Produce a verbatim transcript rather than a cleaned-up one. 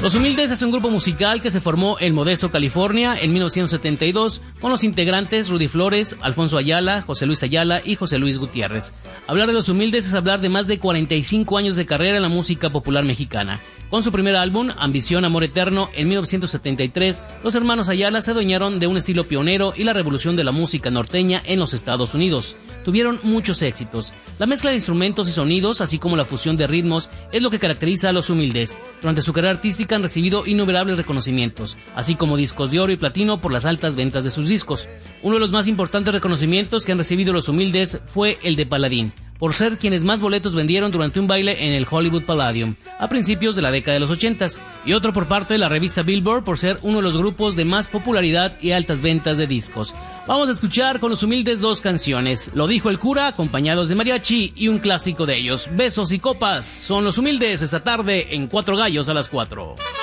Los Humildes es un grupo musical que se formó en Modesto, California, en mil novecientos setenta y dos, con los integrantes Rudy Flores, Alfonso Ayala, José Luis Ayala y José Luis Gutiérrez. Hablar de Los Humildes es hablar de más de cuarenta y cinco años de carrera en la música popular mexicana. Con su primer álbum, Ambición, Amor Eterno, en mil novecientos setenta y tres, los hermanos Ayala se adueñaron de un estilo pionero y la revolución de la música norteña en los Estados Unidos. Tuvieron muchos éxitos. La mezcla de instrumentos y sonidos, así como la fusión de ritmos, es lo que caracteriza a Los Humildes. Durante su carrera artística han recibido innumerables reconocimientos, así como discos de oro y platino por las altas ventas de sus discos. Uno de los más importantes reconocimientos que han recibido Los Humildes fue el de Paladín, por ser quienes más boletos vendieron durante un baile en el Hollywood Palladium a principios de la década de los ochentas, y otro por parte de la revista Billboard por ser uno de los grupos de más popularidad y altas ventas de discos. Vamos a escuchar con Los Humildes dos canciones, Lo dijo el cura, acompañados de mariachi, y un clásico de ellos, Besos y copas. Son Los Humildes esta tarde en Cuatro Gallos a las cuatro.